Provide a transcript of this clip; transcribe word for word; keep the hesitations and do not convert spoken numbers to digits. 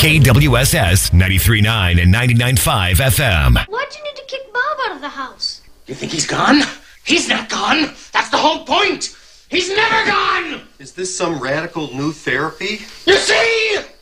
K W S S ninety-three point nine and ninety-nine point five F M. Why'd you need to kick Bob out of the house? You think he's gone? He's not gone. That's the whole point. He's never gone. Is this some radical new therapy? You see?